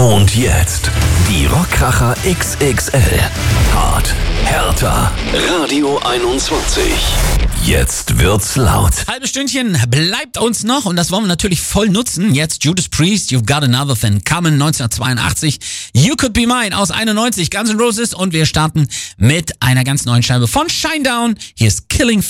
Und jetzt die Rockkracher XXL. Hart, härter. Radio 21. Jetzt wird's laut. Halbes Stündchen bleibt uns noch und das wollen wir natürlich voll nutzen. Jetzt Judas Priest, You've Got Another Thing Coming, 1982. You Could Be Mine aus 91, Guns N' Roses, und wir starten mit einer ganz neuen Scheibe von Shinedown. Hier ist Killing